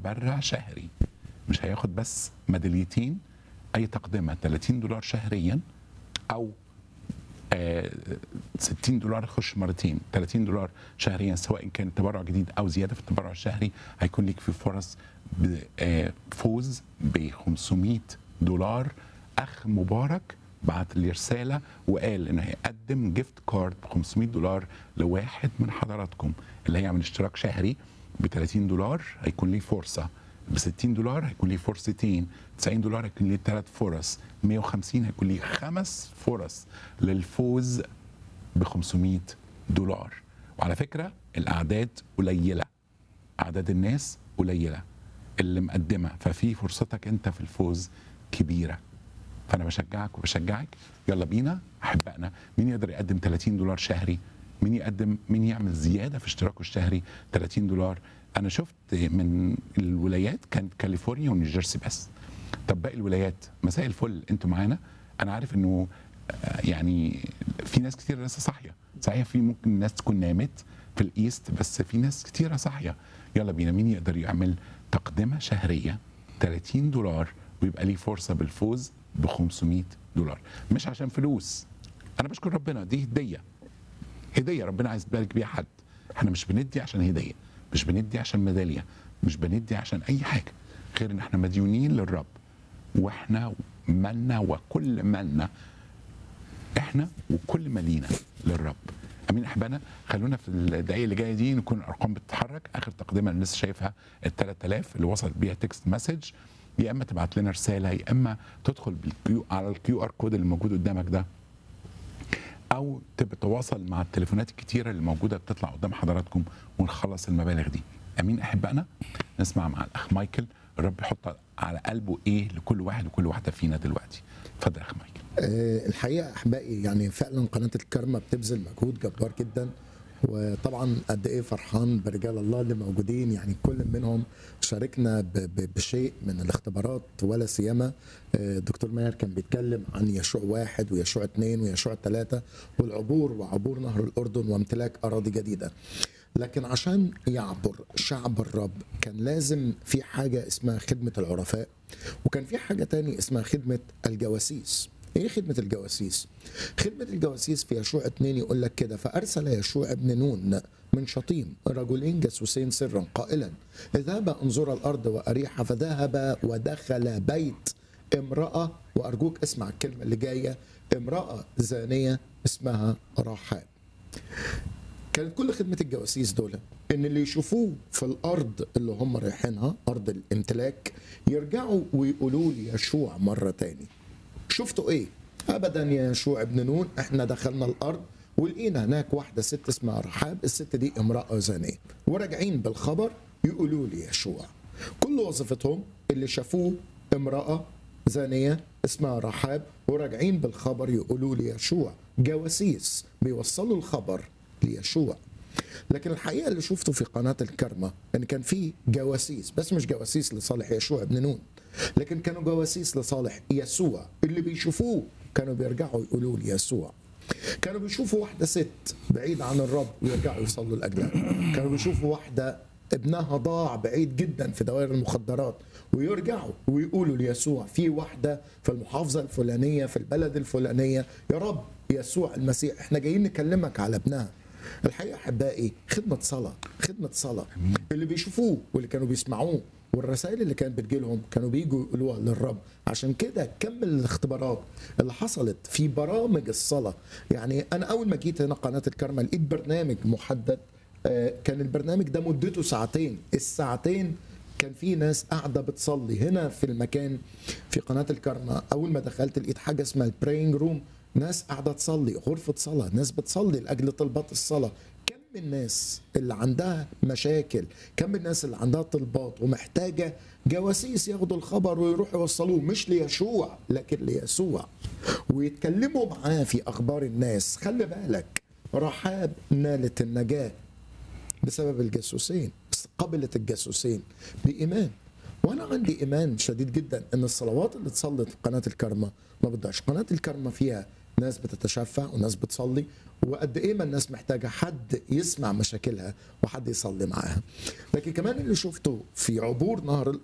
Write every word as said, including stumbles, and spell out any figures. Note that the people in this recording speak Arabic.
متبرع شهري، مش هياخد بس ميداليتين، اي تقدمه ثلاثين دولار شهريا او آه ستين دولار يخش مرتين، ثلاثين دولار شهريا، سواء كان تبرع جديد او زياده في التبرع الشهري. هيكون ليك في فرص فوز ب خمسمائة دولار. اخ مبارك بعت لي رساله وقال انه هيقدم جيفت كارد ب خمسمائة دولار لواحد من حضراتكم اللي هيعمل اشتراك شهري ب ثلاثين دولار، هيكون ليه فرصه. ب ستين دولار هيكون ليه فرصتين، تسعين دولار هيكون ليه ثلاث فرص، مائة وخمسين هيكون ليه خمس فرص للفوز ب خمسمائة دولار. وعلى فكره الاعداد قليله، اعداد الناس قليله اللي مقدمه، ففي فرصتك انت في الفوز كبيره. فانا بشجعك وبشجعك، يلا بينا احبائنا. مين يقدر يقدم ثلاثين دولار شهري؟ مين يقدم مين يعمل زياده في اشتراكه الشهري ثلاثين دولار؟ انا شفت من الولايات كانت كاليفورنيا ونيوجيرسي بس. طب باقي الولايات مساء الفل، انتوا معانا. انا عارف انه يعني في ناس كتير لسه صاحيه، صحيح في ممكن الناس تكون نامت في الايست، بس في ناس كتيره صاحيه. يلا بينا، مين يقدر يعمل تقدمه شهريه ثلاثين دولار ويبقى ليه فرصه بالفوز ب خمسمائة دولار؟ مش عشان فلوس، انا بشكر ربنا، دي هديه، هديه ربنا عايز يبارك بيها حد. احنا مش بندي عشان هديه، مش بندي عشان ميداليه، مش بندي عشان اي حاجه غير ان احنا مديونين للرب، واحنا مالنا وكل مالنا احنا وكل مالينا للرب. امين احبانا. خلونا في الدقائق اللي جايه دي نكون الارقام بتتحرك. اخر تقدمه انا لسه شايفها ال ثلاثة آلاف اللي وصلت بيها تكست مسج، يا اما تبعت لنا رساله، يا اما تدخل بالكيو على الكيو ار كود اللي موجود قدامك ده، او تتواصل مع التليفونات الكتيره اللي موجوده بتطلع قدام حضراتكم ونخلص المبالغ دي. امين احبائنا. نسمع مع الاخ مايكل الرب يحط على قلبه ايه لكل واحد وكل واحده فينا دلوقتي. اتفضل يا اخ مايكل. أه الحقيقه احبائي، يعني فعلا قناه الكرمه بتبذل مجهود جبار جدا، وطبعا قد ايه فرحان برجال الله اللي موجودين. يعني كل منهم شاركنا بشيء من الاختبارات، ولا سيما الدكتور ماهر كان بيتكلم عن يشوع واحد ويشوع اثنين ويشوع ثلاثة والعبور وعبور نهر الأردن وامتلاك أراضي جديدة. لكن عشان يعبر شعب الرب كان لازم في حاجة اسمها خدمة العرفاء، وكان في حاجة تانية اسمها خدمة الجواسيس. ايه خدمة الجواسيس؟ خدمة الجواسيس في يشوع اثنين يقول لك كده: فأرسل يشوع ابن نون من شطيم رجلين جاسوسين سرا قائلا: اذهب انظر الأرض وأريحة. فذهب ودخل بيت امرأة، وأرجوك اسمع الكلمة اللي جاية، امرأة زانية اسمها راحاب. كانت كل خدمة الجواسيس دول ان اللي يشوفوه في الارض اللي هم رايحينها، ارض الامتلاك، يرجعوا ويقولوا لي يشوع مرة تاني: شفتوا ايه؟ ابدا يا يشوع ابن نون، احنا دخلنا الارض ولقينا هناك واحدة ست اسمها رحاب، الست دي امرأة زانية، وراجعين بالخبر يقولوا لي يشوع. كل وظيفتهم اللي شافوه امرأة زانية اسمها رحاب وراجعين بالخبر يقولوا لي يشوع. جواسيس بيوصلوا الخبر ليشوع. لكن الحقيقة اللي شفته في قناة الكرمة ان كان في جواسيس، بس مش جواسيس لصالح يشوع ابن نون، لكن كانوا جواسيس لصالح يسوع. اللي بيشوفوه كانوا بيرجعوا يقولوا لي يسوع. كانوا بيشوفوا واحدة ست بعيد عن الرب ويرجعوا يصلوا لأجلها. كانوا بيشوفوا واحدة ابنها ضاع بعيد جدا في دوائر المخدرات ويرجعوا ويقولوا ليسوع. في واحدة في المحافظة الفلانية في البلد الفلانية، يا رب يسوع المسيح احنا جايين نكلمك على ابنها. الحقيقة أحبائي خدمة صلاة، خدمة صلاة. اللي بيشوفوه واللي كانوا بيسمعوه والرسائل اللي كانت بتجيلهم كانوا بيجوا يقولوها للرب. عشان كده كمل الاختبارات اللي حصلت في برامج الصلاة. يعني أنا أول ما جيت هنا قناة الكرمة لقيت برنامج محدد، كان البرنامج ده مدته ساعتين. الساعتين كان في ناس قاعدة بتصلي هنا في المكان في قناة الكرمة. أول ما دخلت لقيت حاجة اسمها البراينج روم، ناس قاعدة تصلي، غرفة صلاة، ناس بتصلي لأجل طلبات الصلاة. كم من الناس اللي عندها مشاكل، كم من الناس اللي عندها طلبات ومحتاجة جواسيس ياخدوا الخبر ويروحوا يوصلوه مش ليشوع لكن ليسوع، ويتكلموا معاه في أخبار الناس. خلي بالك رحاب نالت النجاة بسبب الجاسوسين، قبلت الجاسوسين بإيمان. وانا عندي ايمان شديد جدا ان الصلوات اللي اتصلت في قناه الكرمه ما بتضيعش. قناه الكرمه فيها ناس بتتشفع وناس بتصلي، وقد ايه ما الناس محتاجه حد يسمع مشاكلها وحد يصلي معاها. لكن كمان اللي شفته في عبور نهر